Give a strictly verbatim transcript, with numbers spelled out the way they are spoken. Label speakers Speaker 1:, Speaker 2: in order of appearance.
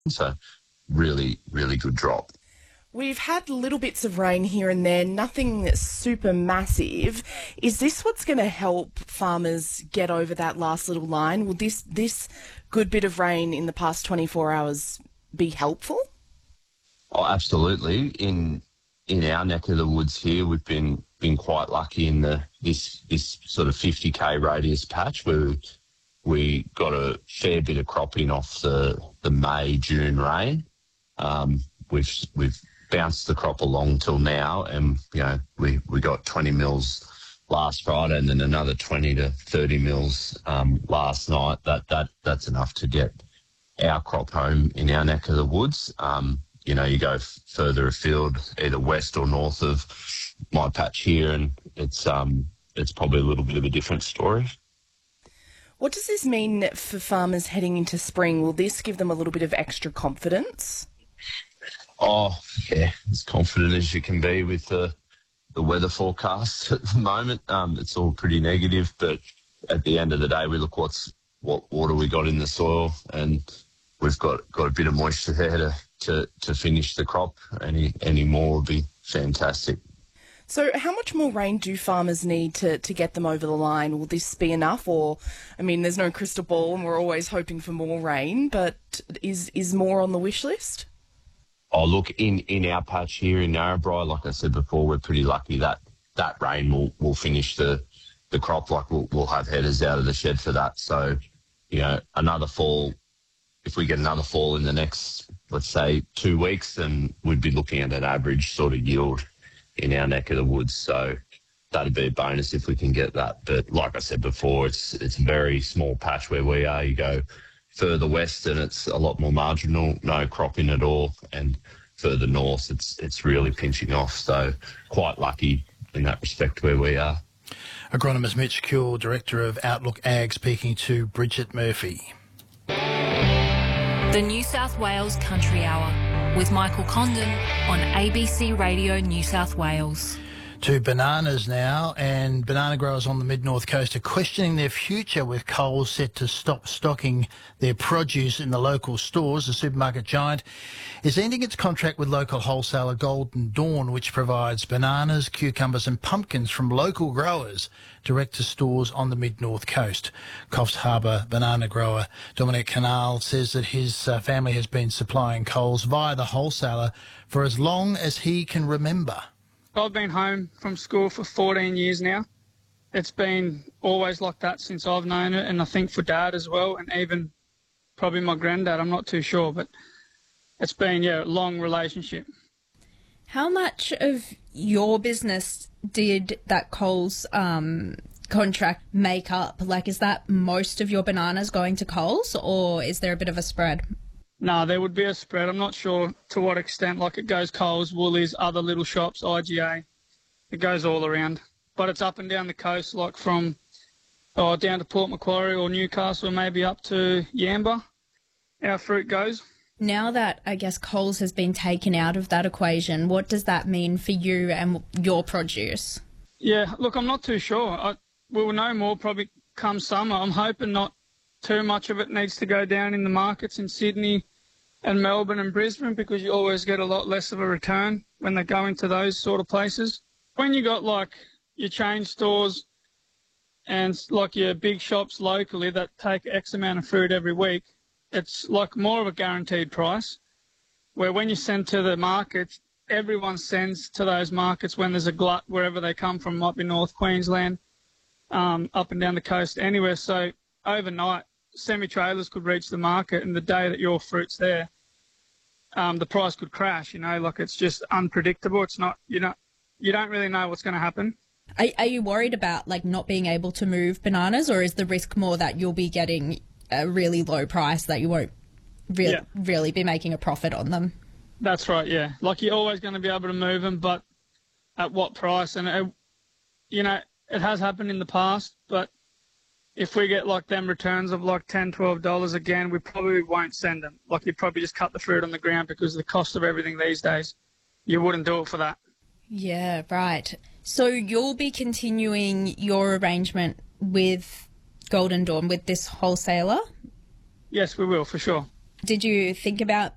Speaker 1: So really, really good drop.
Speaker 2: We've had little bits of rain here and there, nothing super massive. Is this what's going to help farmers get over that last little line? Will this this good bit of rain in the past twenty-four hours be helpful?
Speaker 1: Oh, absolutely. In in our neck of the woods here, we've been been quite lucky in the this this sort of fifty k radius patch where we, we got a fair bit of cropping off the the May June rain. Um, we've we've bounced the crop along till now, and you know we we got twenty mils last Friday, and then another twenty to thirty mils um, last night. That that that's enough to get our crop home in our neck of the woods. Um, you know, you go f- further afield, either west or north of my patch here, and it's um it's probably a little bit of a different story.
Speaker 2: What does this mean for farmers heading into spring? Will this give them a little bit of extra confidence?
Speaker 1: Oh, yeah, as confident as you can be with the the weather forecast at the moment. Um, it's all pretty negative, but at the end of the day, we look what's what water we got in the soil, and we've got, got a bit of moisture there to, to, to finish the crop. Any any more would be fantastic.
Speaker 2: So how much more rain do farmers need to, to get them over the line? Will this be enough? Or, I mean, there's no crystal ball and we're always hoping for more rain, but is is more on the wish list?
Speaker 1: Oh, look, in, in our patch here in Narrabri, like I said before, we're pretty lucky that that rain will, will finish the, the crop. Like we'll, we'll have headers out of the shed for that. So, you know, another fall, if we get another fall in the next, let's say, two weeks, then we'd be looking at an average sort of yield in our neck of the woods. So that'd be a bonus if we can get that. But like I said before, it's it's a very small patch where we are. You go further west and it's a lot more marginal, no cropping at all. And further north, it's it's really pinching off. So quite lucky in that respect where we are.
Speaker 3: Agronomist Mitch Kuehl, Director of Outlook Ag, speaking to Bridget Murphy.
Speaker 4: The New South Wales Country Hour with Michael Condon on A B C Radio New South Wales.
Speaker 3: To bananas now, and banana growers on the mid-north coast are questioning their future with Coles set to stop stocking their produce in the local stores. The supermarket giant is ending its contract with local wholesaler Golden Dawn, which provides bananas, cucumbers and pumpkins from local growers direct to stores on the mid-north coast. Coffs Harbour banana grower Dominic Canal says that his uh, family has been supplying Coles via the wholesaler for as long as he can remember.
Speaker 5: I've been home from school for fourteen years now. It's been always like that since I've known it, and I think for Dad as well, and even probably my granddad, I'm not too sure, but it's been, yeah, a long relationship.
Speaker 6: How much of your business did that Coles um, contract make up? Like, is that most of your bananas going to Coles, or is there a bit of a spread?
Speaker 5: No, there would be a spread. I'm not sure to what extent, like it goes Coles, Woolies, other little shops, I G A. It goes all around. But it's up and down the coast, like from oh, down to Port Macquarie or Newcastle, maybe up to Yamba. Our fruit goes.
Speaker 6: Now that, I guess, Coles has been taken out of that equation, what does that mean for you and your produce?
Speaker 5: Yeah, look, I'm not too sure. I, we'll know more probably come summer. I'm hoping not too much of it needs to go down in the markets in Sydney and Melbourne and Brisbane, because you always get a lot less of a return when they go into those sort of places. When you got like your chain stores and like your big shops locally that take X amount of fruit every week, it's like more of a guaranteed price, where when you send to the markets, everyone sends to those markets when there's a glut wherever they come from, might be North Queensland, um, up and down the coast, anywhere. So overnight, semi-trailers could reach the market, and the day that your fruit's there, um, the price could crash, you know, like it's just unpredictable. It's not, you know, you don't really know what's going to happen.
Speaker 6: Are, are you worried about, like, not being able to move bananas, or is the risk more that you'll be getting a really low price that you won't re-
Speaker 5: Yeah.
Speaker 6: really be making a profit on them?
Speaker 5: That's right, yeah. Like, you're always going to be able to move them, but at what price? And, it, you know, it has happened in the past, but if we get like them returns of like ten dollars, twelve dollars again, we probably won't send them. Like, you'd probably just cut the fruit on the ground, because of the cost of everything these days, you wouldn't do it for that.
Speaker 6: Yeah, right. So you'll be continuing your arrangement with Golden Dawn, with this wholesaler?
Speaker 5: Yes, we will, for sure.
Speaker 6: Did you think about